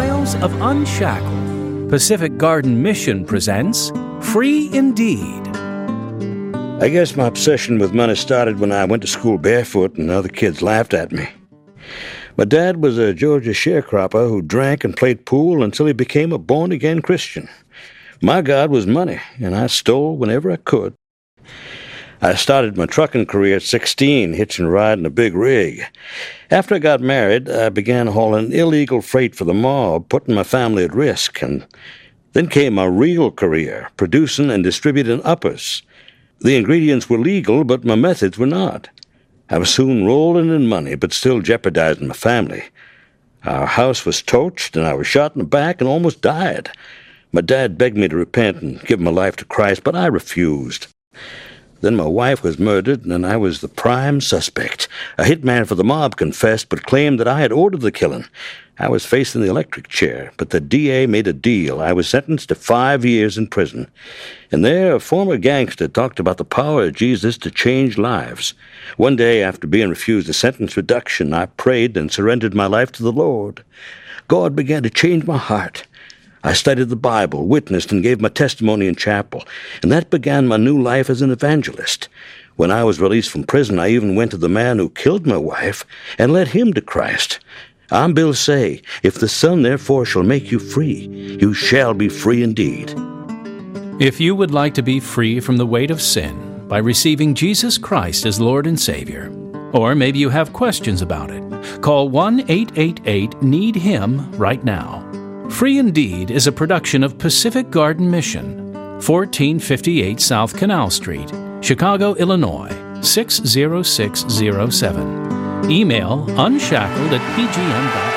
Trials of Unshackled, Pacific Garden Mission presents Free Indeed. I guess my obsession with money started when I went to school barefoot and other kids laughed at me. My dad was a Georgia sharecropper who drank and played pool until he became a born-again Christian. My God was money, and I stole whenever I could. I started my trucking career at 16, hitching a ride in a big rig. After I got married, I began hauling illegal freight for the mob, putting my family at risk, and then came my real career, producing and distributing uppers. The ingredients were legal, but my methods were not. I was soon rolling in money, but still jeopardizing my family. Our house was torched, and I was shot in the back and almost died. My dad begged me to repent and give my life to Christ, but I refused. Then my wife was murdered, and I was the prime suspect. A hitman for the mob confessed, but claimed that I had ordered the killing. I was facing the electric chair, but the DA made a deal. I was sentenced to 5 years in prison. And there, a former gangster talked about the power of Jesus to change lives. One day, after being refused a sentence reduction, I prayed and surrendered my life to the Lord. God began to change my heart. I studied the Bible, witnessed, and gave my testimony in chapel, and that began my new life as an evangelist. When I was released from prison, I even went to the man who killed my wife and led him to Christ. I'm Bill Say. If the Son therefore shall make you free, you shall be free indeed. If you would like to be free from the weight of sin by receiving Jesus Christ as Lord and Savior, or maybe you have questions about it, call 1-888-NEED-HIM right now. Free Indeed is a production of Pacific Garden Mission, 1458 South Canal Street, Chicago, Illinois, 60607. Email unshackled@pgm.com.